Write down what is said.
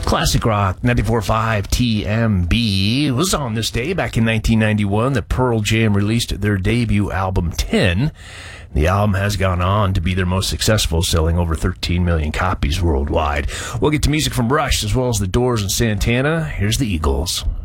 Classic Rock 94.5 TMB. It was on this day back in 1991 that Pearl Jam released their debut album 10. The album has gone on to be their most successful, selling over 13 million copies worldwide. We'll get to music from Rush as well as The Doors and Santana. Here's the Eagles.